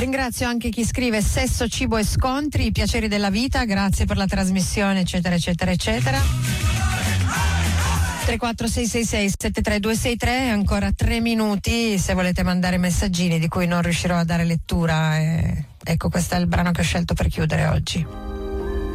Ringrazio anche chi scrive sesso, cibo e scontri, i piaceri della vita, grazie per la trasmissione, eccetera eccetera eccetera. 34666 73263, ancora 3 minuti se volete mandare messaggini di cui non riuscirò a dare lettura. Ecco, questo è il brano che ho scelto per chiudere oggi.